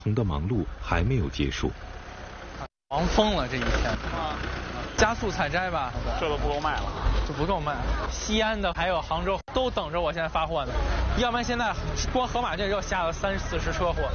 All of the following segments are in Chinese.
同的忙碌还没有结束。 忙疯了这一天，加速采摘吧， 这都不够卖了， 这不够卖。西安的还有杭州都等着我现在发货呢，要不然现在光河马这就下了30-40车货。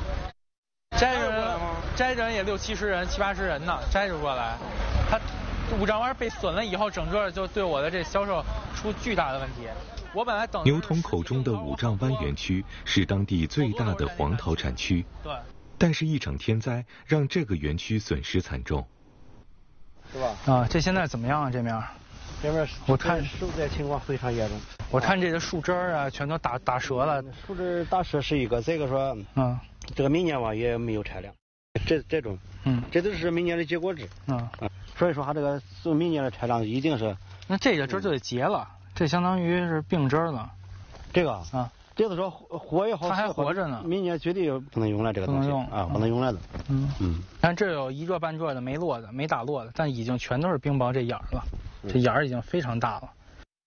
摘人也60-70人、70-80人呢，摘着过来。他五丈湾被损了以后，整个就对我的这销售出巨大的问题。我本来等牛童口中的五丈湾园区是当地最大的黄桃产区， 对。 但是一场天灾让这个园区损失惨重。 是吧？ 啊，这现在怎么样啊？这面？ 这边我看受灾情况非常严重。 我看这个树枝啊，全都打折了。 树枝打折是一个，这个说，这个明年吧也没有产量，这种，这都是明年的结果枝，所以说它这个明年的产量一定是。 那这个枝就得结了，这相当于是病枝了。 这个啊。这个说活也好， 它还活着呢。 明年绝对不能用了这个东西啊，不能用了的。 但这有一摞半摞的没落的，没打落的，但已经全都是冰雹这眼儿了，这眼儿已经非常大了。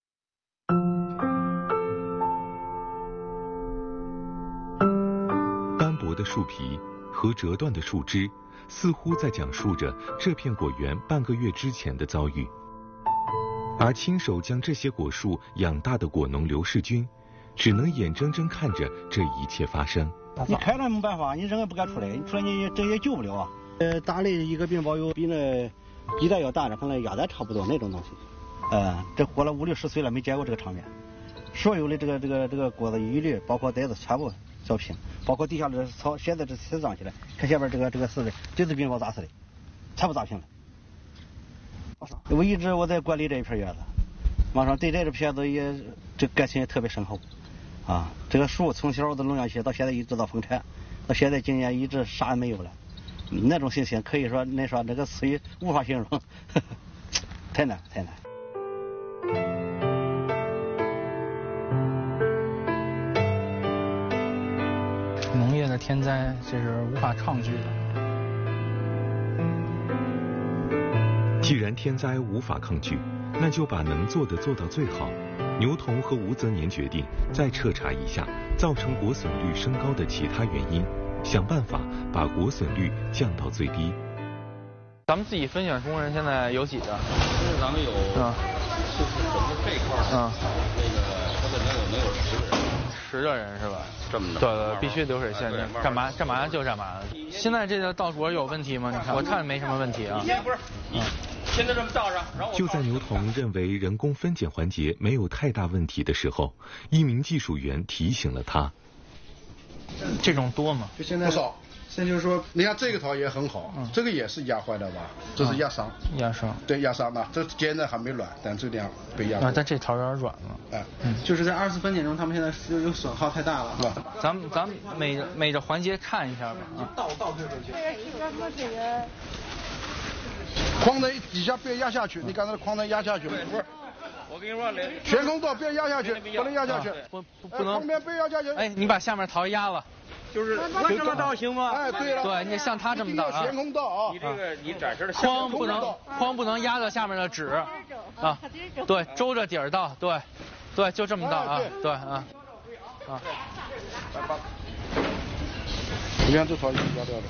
斑驳的树皮和折断的树枝，似乎在讲述着这片果园半个月之前的遭遇。而亲手将这些果树养大的果农刘世军，只能眼睁睁看着这一切发生。 你开了没办法，你人也不敢出来，你出来你这也救不了啊。打的一个冰雹有比那鸡蛋要大的，和那鸭蛋差不多那种东西。这活了50-60岁了，没见过这个场面。所有的这个果子一律包括袋子全部凿平，包括地下的草，现在这才长起来。看下边这个死的，这是冰雹砸死的，全部砸平了。我在管理这一片园子，马上对这个片子也这感情也特别深厚。这个树从小我都弄下去，到现在一直到丰产，到现在今年一直啥也没有了，那种心情可以说那个词语无法形容，太难。 农业的天灾这是无法抗拒的。 既然天灾无法抗拒，那就把能做的做到最好。牛童和吴泽年决定再彻查一下造成果损率升高的其他原因，想办法把果损率降到最低。 咱们自己分选工人现在有几个？ 就是咱们有，就是整个这一块儿，那个他本来能有10个人。 10个人是吧？ 这么的。 对，必须流水线，干嘛就干嘛。现在这个稻果有问题吗？你看，我看没什么问题啊。 不是，现在这么倒上，然后就在牛童认为人工分拣环节没有太大问题的时候，一名技术员提醒了他。 这种多吗？ 就现在不少。现在就是说，你看这个桃也很好，这个也是压坏的吧？这是压伤。 压伤。对， 压伤的，这尖的还没软，但这点被压。 但这桃有点软了。 就是在2次分拣中，他们现在有损耗太大了。 咱们每个环节看一下吧。 倒退回去。 筐子底下别压下去，你刚才筐子压下去。不是， 我跟你说， 悬空倒别压下去，不能压下去。 不能。 旁边别压下去。 你把下面桃压了。 就是这么倒行吗？ 对了。 对，你像他这么倒悬空倒啊。 你这个你展示的筐不能压到下面的纸啊。对，周着底儿倒，对，就这么倒啊，对啊。 你看这桃已经压掉了，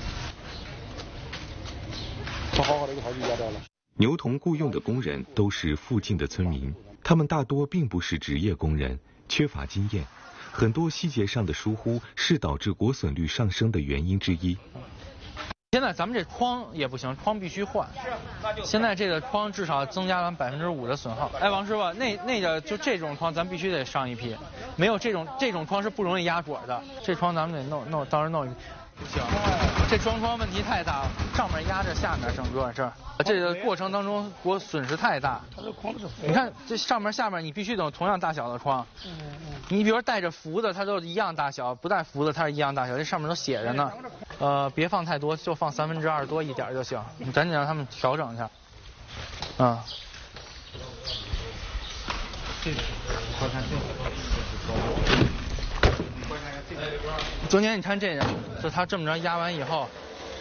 这好的一个桃就压掉了。 牛童雇佣的工人都是附近的村民，他们大多并不是职业工人，缺乏经验。很多细节上的疏忽是导致果损率上升的原因之一。 现在咱们这筐也不行，筐必须换。现在这个筐至少增加了5%的损耗。王师傅，那个就这种筐咱必须得上一批，没有这种筐是不容易压果的。这筐咱们得弄，到时候弄一批。不行，这装筐问题太大了，上面压着下面，整个这个过程当中果损失太大。你看这上面下面你必须有同样大小的筐。你比如带着浮的它都一样大小，不带浮的它是一样大小，这上面都写着呢。别放太多，就放2/3多一点就行。你赶紧让他们调整一下。昨天你看这个，就他这么着压完以后，